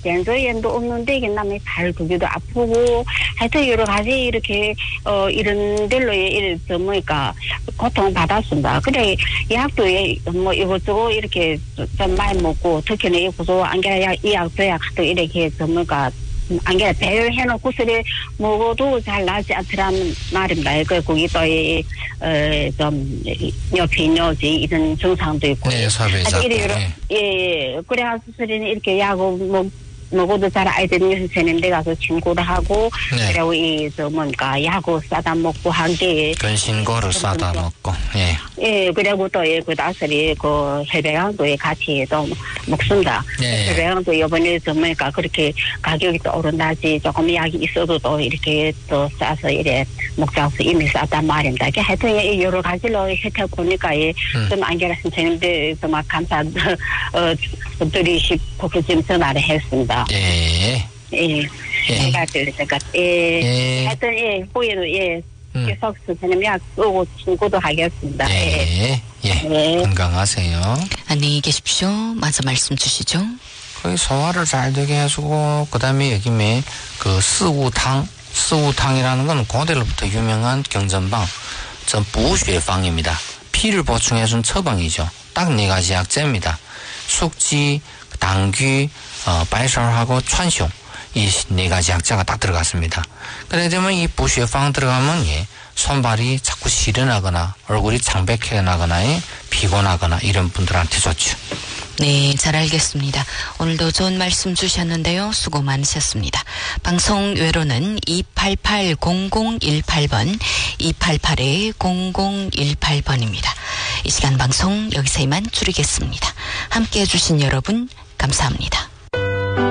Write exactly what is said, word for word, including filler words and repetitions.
전조염도 없는데 이게 발 두개도 아프고 하여튼 여러 가지 이렇게 어 이런 데로의 이런 저 뭐니까 고통 받았습니다. 그래 약도 뭐 이것저것 이렇게 좀 많이 먹고 특히는 이 구조 안개라 약 이 약도 약도 이렇게 저 뭐니까 안개 배열해놓고 쓰리 먹어도 잘 나지 않더라는 말입니다. 그 거기 또좀 뇨피뇨지 이런 증상도 있고. 네, 사배자. 예, 예. 그래서 쓰리는 이렇게 약을 먹 먹어도 잘 아이들이 되는데 가서 친구도 하고 네. 그리고 이저 뭔가 야구 싸다 먹고 한 게 근신고를 싸다 먹고 예. 예, 그리고 또그 다스리 그 해배양도에 같이 또 먹습니다. 네. 해배양도 이번에 좀 뭐니까 그렇게 가격이 또 오른다지 조금 약이 있어도 또 이렇게 또 싸서 이래 먹자서 이미 싸단 말입니다. 이게 하여튼 여러 가지로 혜택 보니까 좀 음. 안개라 선생님들 정말 감사 어 드리시고 좀 전화를 했습니다. 예. 예. 제가 들으니까 예. 예. 하여튼 예, 후에도 예. 음. 계속 선생님 약 쓰고 친구도 하겠습니다. 예. 예. 예. 건강하세요. 안녕히 계십시오. 마저 말씀 주시죠. 거의 소화를 잘 되게 해주고 그다음에 여기에 그 스우탕, 스우탕이라는 건 고대로부터 유명한 경전방, 전 부쉐방입니다. 피를 보충해준 처방이죠. 딱 네 가지 약재입니다. 숙지, 당귀, 어, 바이설하고川芎 이 네 가지 약재가 딱 들어갔습니다. 그래 되면 이 부쉐방 들어가면 예, 손발이 자꾸 시려나거나 얼굴이 창백해나거나 예, 피곤하거나 이런 분들한테 좋죠. 네, 잘 알겠습니다. 오늘도 좋은 말씀 주셨는데요. 수고 많으셨습니다. 방송 외로는 이팔팔 공공일팔 번, 이팔팔 공공일팔 번입니다. 이 시간 방송 여기서 이만 줄이겠습니다. 함께해 주신 여러분 감사합니다.